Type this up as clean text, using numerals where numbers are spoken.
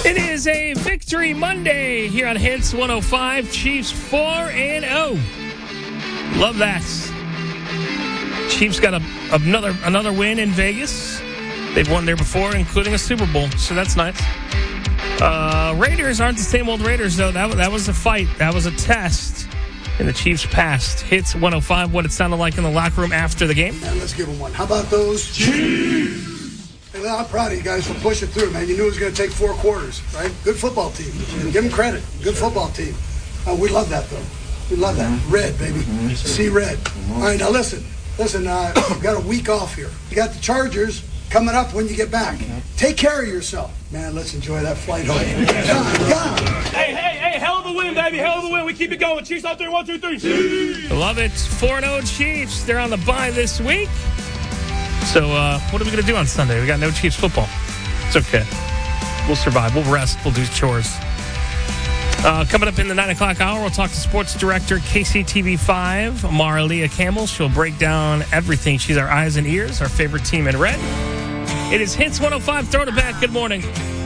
It is a Victory Monday here on Hits 105. Chiefs 4-0. Love that. Chiefs got another win in Vegas. They've won there before, including a Super Bowl, so that's nice. Raiders aren't the same old Raiders, though. That was a fight. That was a test. And the Chiefs passed. Hits 105, what it sounded like in the locker room after the game. Man, let's give them one. How about those Chiefs? Hey, I'm proud of you guys for pushing through, man. You knew it was going to take 4 quarters, right? Good football team. Give them credit. Good football team. We love that, though. We love that. Red, baby. See red. All right, now listen. We've got a week off here. You got the Chargers coming up when you get back. Take care of yourself. Man, let's enjoy that flight home. Come. Hey, hell of a win, baby. Hell of a win. We keep it going. Chiefs out there. 1, 2, 3. Chiefs. Love it. 4-0 Chiefs. They're on the bye this week. So what are we going to do on Sunday? We got no Chiefs football. It's okay. We'll survive. We'll rest. We'll do chores. Coming up in the 9 o'clock hour, we'll talk to sports director KCTV5, Mara-Leah Campbell. She'll break down everything. She's our eyes and ears, our favorite team in red. It is Hits 105. Throw it back. Good morning.